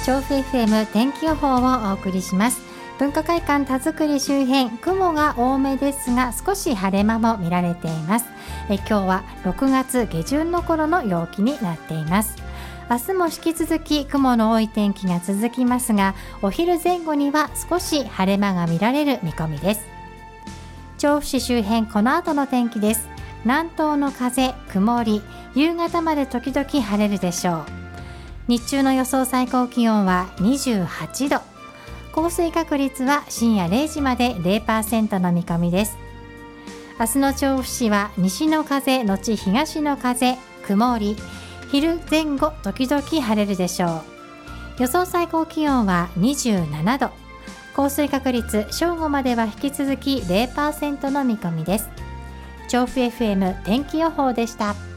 調布 FM 天気予報をお送りします。文化会館田作り周辺、雲が多めですが少し晴れ間も見られています。今日は6月下旬の頃の陽気になっています。明日も引き続き雲の多い天気が続きますが、お昼前後には少し晴れ間が見られる見込みです。調布市周辺、この後の天気です。南東の風、曇り、夕方まで時々晴れるでしょう。日中の予想最高気温は28度。降水確率は深夜0時まで 0% の見込みです。明日の調布市は西の風のち東の風、曇り、昼前後時々晴れるでしょう。予想最高気温は27度。降水確率正午までは引き続き 0% の見込みです。調布 FM 天気予報でした。